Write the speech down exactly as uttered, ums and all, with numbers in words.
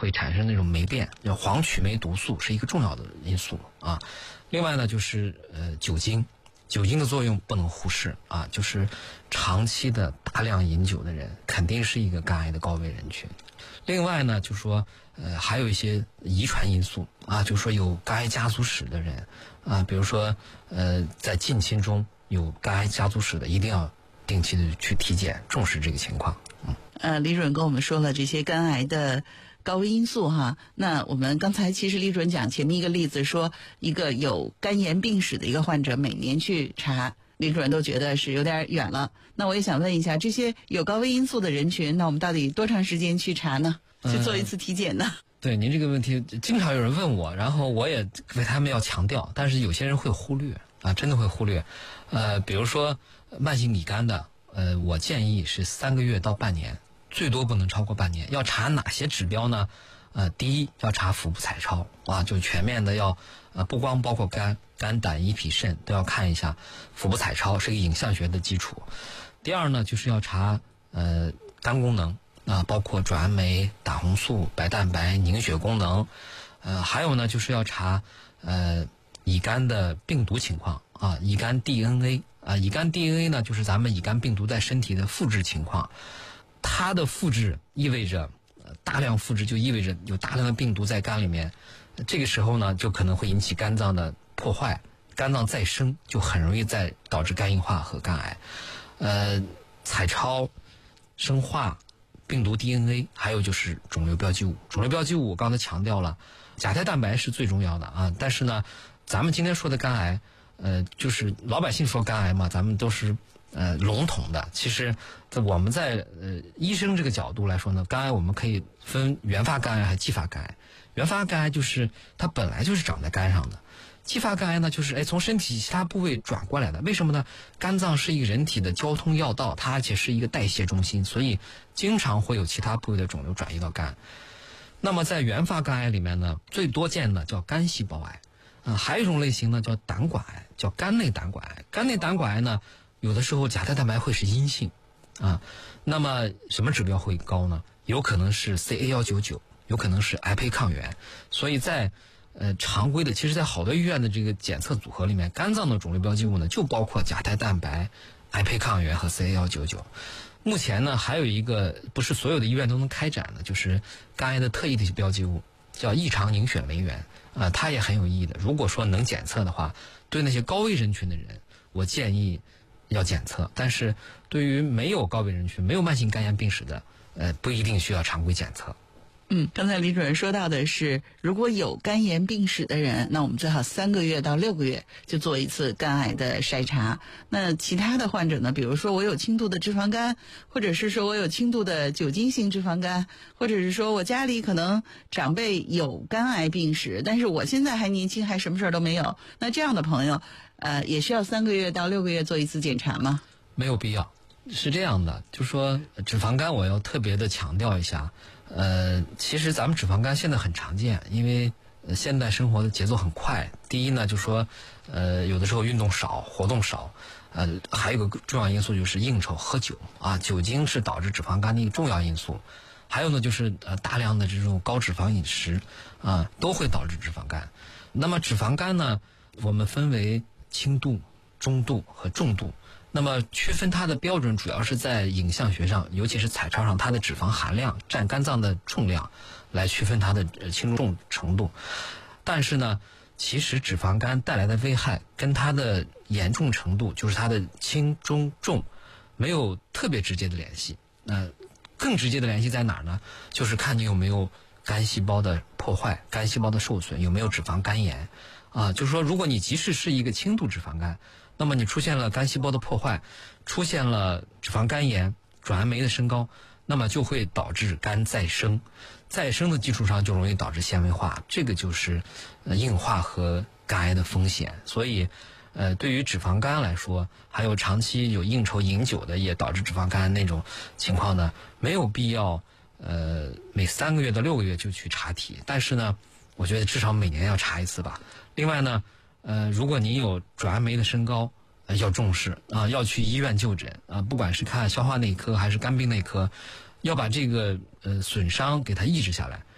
会产生那种霉变，叫黄曲霉毒素是一个重要的因素啊。另外呢，就是呃酒精，酒精的作用不能忽视啊，就是长期的大量饮酒的人肯定是一个肝癌的高危人群。另外呢，就说呃还有一些遗传因素啊，就是说有肝癌家族史的人啊，比如说呃在近亲中有肝癌家族史的，一定要定期的去体检，重视这个情况。嗯， 呃，李主任跟我们说了这些肝癌的高危因素哈。那我们刚才其实李主任讲前面一个例子，说一个有肝炎病史的一个患者每年去查，李主任都觉得是有点远了。那我也想问一下，这些有高危因素的人群，那我们到底多长时间去查呢？去做一次体检呢？ 嗯、对您这个问题，经常有人问我，然后我也为他们要强调，但是有些人会忽略啊，真的会忽略。呃，比如说慢性乙肝的，呃，我建议是三个月到半年，最多不能超过半年。要查哪些指标呢？呃，第一要查腹部彩超啊，就全面的要呃，不光包括肝、肝胆、胰脾肾都要看一下腹部彩超，是一个影像学的基础。第二呢，就是要查呃肝功能啊，包括转氨酶、胆红素、白蛋白、凝血功能，呃，还有呢就是要查呃乙肝的病毒情况啊，乙肝 D N A 啊，乙肝 D N A 呢就是咱们乙肝病毒在身体的复制情况，它的复制意味着大量复制就意味着有大量的病毒在肝里面，这个时候呢就可能会引起肝脏的破坏，肝脏再生就很容易再导致肝硬化和肝癌。呃，彩超、生化、病毒 D N A， 还有就是肿瘤标记物。肿瘤标记物我刚才强调了，甲胎蛋白是最重要的啊，但是呢，咱们今天说的肝癌，呃，就是老百姓说肝癌嘛，咱们都是呃笼统的。其实，在我们在呃医生这个角度来说呢，肝癌我们可以分原发肝癌还是继发肝癌。原发肝癌就是它本来就是长在肝上的。继发肝癌呢，就是哎从身体其他部位转过来的。为什么呢？肝脏是一个人体的交通要道，它而且是一个代谢中心，所以经常会有其他部位的肿瘤转移到肝。那么在原发肝癌里面呢，最多见的叫肝细胞癌，啊、呃，还有一种类型呢叫胆管癌，叫肝内胆管癌。肝内胆管癌呢，有的时候甲胎蛋白会是阴性，啊，那么什么指标会高呢？有可能是 C A 一九九，有可能是癌胚抗原，所以在呃，常规的，其实在好多医院的这个检测组合里面，肝脏的肿瘤标记物呢，就包括甲胎蛋白、癌胚抗原和 C A 一九九。目前呢，还有一个不是所有的医院都能开展的，就是肝癌的特异的标记物，叫异常凝血酶原啊、呃，它也很有意义的。如果说能检测的话，对那些高危人群的人，我建议要检测。但是对于没有高危人群、没有慢性肝炎病史的，呃，不一定需要常规检测。 嗯，刚才李主任说到的是，如果有肝炎病史的人，那我们最好三个月到六个月就做一次肝癌的筛查。那其他的患者呢，比如说我有轻度的脂肪肝，或者是说我有轻度的酒精性脂肪肝，或者是说我家里可能长辈有肝癌病史，但是我现在还年轻，还什么事儿都没有，那这样的朋友，呃，也需要三个月到六个月做一次检查吗？ 没有必要。是这样的，就是说脂肪肝我要特别的强调一下，呃，其实咱们脂肪肝现在很常见，因为呃现代生活的节奏很快。第一呢，就说呃有的时候运动少，活动少，呃还有个重要因素就是应酬喝酒啊，酒精是导致脂肪肝的一个重要因素。还有呢就是呃大量的这种高脂肪饮食啊，都会导致脂肪肝。那么脂肪肝呢，我们分为轻度、中度和重度。那么区分它的标准主要是在影像学上，尤其是彩超上，它的脂肪含量占肝脏的重量来区分它的轻重程度。但是呢，其实脂肪肝带来的危害跟它的严重程度，就是它的轻中重，没有特别直接的联系。那、呃、更直接的联系在哪儿呢？就是看你有没有肝细胞的破坏、肝细胞的受损，有没有脂肪肝炎啊？就是说，如果你即使是一个轻度脂肪肝，那么你出现了肝细胞的破坏，出现了脂肪肝炎、转氨酶的升高，那么就会导致肝再生，再生的基础上就容易导致纤维化，这个就是呃硬化和肝癌的风险。所以呃对于脂肪肝来说，还有长期有应酬饮酒的也导致脂肪肝那种情况呢，没有必要呃每三个月到六个月就去查体，但是呢我觉得至少每年要查一次吧。另外呢呃，如果你有转氨酶的升高，呃，要重视啊，要去医院就诊啊，不管是看消化内科还是肝病内科，要把这个呃损伤给它抑制下来。